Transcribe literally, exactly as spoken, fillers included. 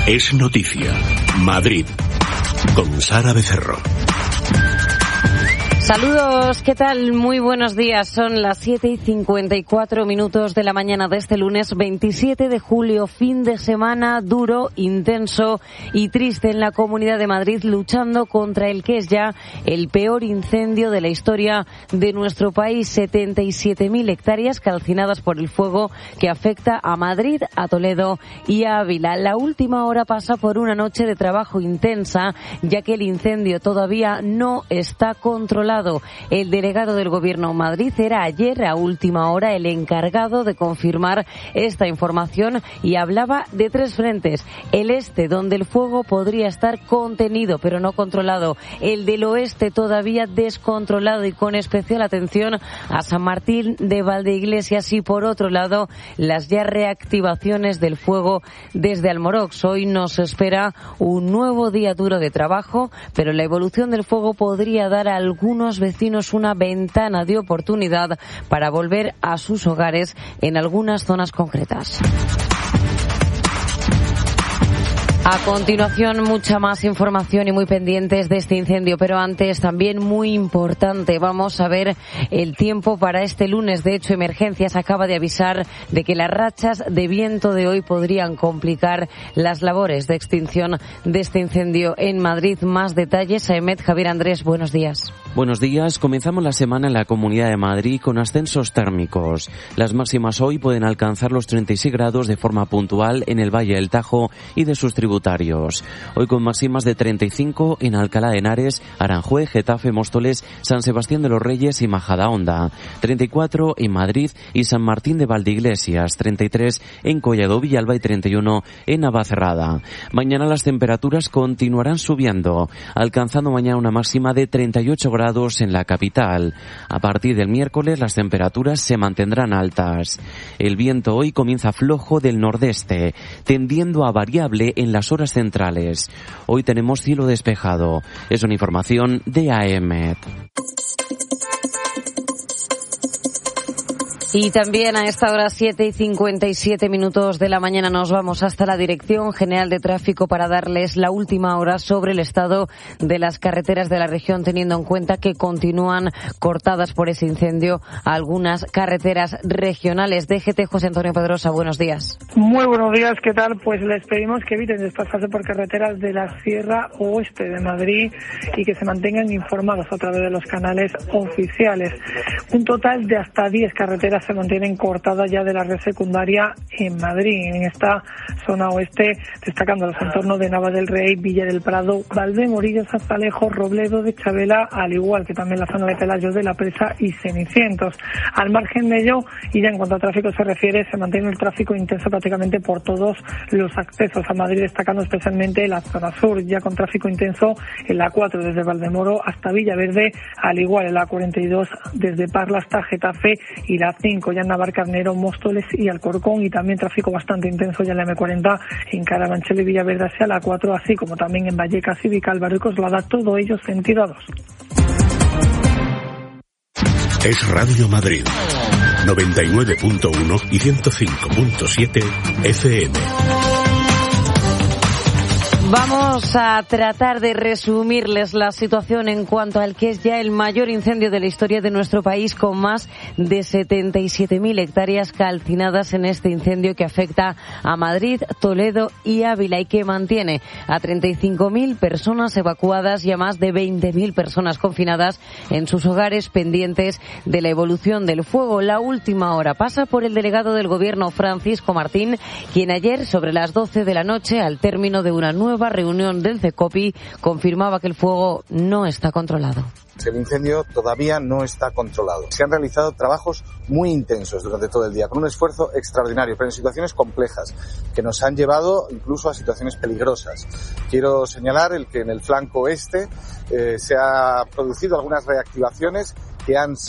Es noticia. Madrid. Con Sara Becerro. Saludos, ¿qué tal? Muy buenos días. Son las siete y cincuenta y cuatro minutos de la mañana de este lunes veintisiete de julio, fin de semana duro, intenso y triste en la Comunidad de Madrid, luchando contra el que es ya el peor incendio de la historia de nuestro país. setenta y siete mil hectáreas calcinadas por el fuego que afecta a Madrid, a Toledo y a Ávila. La última hora pasa por una noche de trabajo intensa, ya que el incendio todavía no está controlado. El delegado del Gobierno en Madrid era ayer a última hora el encargado de confirmar esta información y hablaba de tres frentes. El este, donde el fuego podría estar contenido pero no controlado. El del oeste, todavía descontrolado y con especial atención a San Martín de Valdeiglesias. Y por otro lado, las ya reactivaciones del fuego desde Almorox. Hoy nos espera un nuevo día duro de trabajo, pero la evolución del fuego podría dar a algunos vecinos una ventana de oportunidad para volver a sus hogares en algunas zonas concretas. A continuación, mucha más información y muy pendientes de este incendio, pero antes también muy importante, vamos a ver el tiempo para este lunes. De hecho, Emergencias acaba de avisar de que las rachas de viento de hoy podrían complicar las labores de extinción de este incendio en Madrid. Más detalles, Aemet. Javier Andrés, buenos días. Buenos días. Comenzamos la semana en la Comunidad de Madrid con ascensos térmicos. Las máximas hoy pueden alcanzar los treinta y seis grados de forma puntual en el Valle del Tajo y de sus tributarios. Hoy con máximas de treinta y cinco en Alcalá de Henares, Aranjuez, Getafe, Móstoles, San Sebastián de los Reyes y Majadahonda. treinta y cuatro en Madrid y San Martín de Valdeiglesias. treinta y tres en Collado Villalba y treinta y uno en Navacerrada. Mañana las temperaturas continuarán subiendo, alcanzando mañana una máxima de treinta y ocho grados en la capital. A partir del miércoles las temperaturas se mantendrán altas. El viento hoy comienza flojo del nordeste, tendiendo a variable en las horas centrales. Hoy tenemos cielo despejado. Es una información de Aemet. Y también a esta hora, siete y cincuenta y siete minutos de la mañana, nos vamos hasta la Dirección General de Tráfico para darles la última hora sobre el estado de las carreteras de la región, teniendo en cuenta que continúan cortadas por ese incendio algunas carreteras regionales. D G T, José Antonio Pedrosa, buenos días. Muy buenos días, ¿qué tal? Pues les pedimos que eviten desplazarse por carreteras de la Sierra Oeste de Madrid y que se mantengan informados a través de los canales oficiales. Un total de hasta diez carreteras se mantienen cortadas ya de la red secundaria en Madrid, en esta zona oeste, destacando los entornos de Nava del Rey, Villa del Prado, Valdemorillo, Zazalejo, Robledo de Chabela, al igual que también la zona de Pelayo de la Presa y Cenicientos. Al margen de ello, y ya en cuanto a tráfico se refiere, se mantiene el tráfico intenso prácticamente por todos los accesos a Madrid, destacando especialmente la zona sur, ya con tráfico intenso en la cuatro desde Valdemoro hasta Villaverde, al igual en la cuarenta y dos desde Parla hasta Getafe y la cinco ya en Navarcarnero, Móstoles y Alcorcón, y también tráfico bastante intenso ya en la eme cuarenta en Carabanchel y Villaverde hacia la cuatro, así como también en Vallecas y Vicálvaro y Coslada, todo ello sentido a dos. Es Radio Madrid, noventa y nueve punto uno y ciento cinco punto siete F M. Vamos a tratar de resumirles la situación en cuanto al que es ya el mayor incendio de la historia de nuestro país, con más de setenta y siete mil hectáreas calcinadas en este incendio que afecta a Madrid, Toledo y Ávila y que mantiene a treinta y cinco mil personas evacuadas y a más de veinte mil personas confinadas en sus hogares, pendientes de la evolución del fuego. La última hora pasa por el delegado del Gobierno, Francisco Martín, quien ayer sobre las doce de la noche, al término de una nueva reunión del CECOPI, confirmaba que el fuego no está controlado. El incendio todavía no está controlado. Se han realizado trabajos muy intensos durante todo el día, con un esfuerzo extraordinario, pero en situaciones complejas, que nos han llevado incluso a situaciones peligrosas. Quiero señalar el que en el flanco este eh, se han producido algunas reactivaciones que han